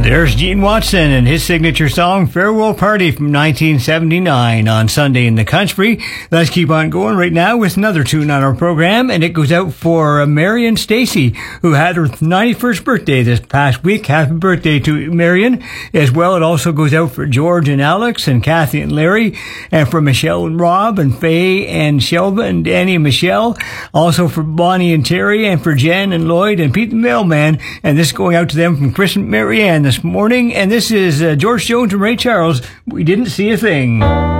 There's Gene Watson and his signature song, Farewell Party from 1979 on Sunday in the Country. Let's keep on going right now with another tune on our program, and it goes out for Marion Stacy, who had her 91st birthday this past week. Happy birthday to Marion. As well, it also goes out for George and Alex and Kathy and Larry, and for Michelle and Rob and Faye and Shelva and Danny and Michelle. Also for Bonnie and Terry, and for Jen and Lloyd and Pete the Mailman. And this is going out to them from Chris and Marianne this morning. And this is George Jones and Ray Charles. We didn't see a thing.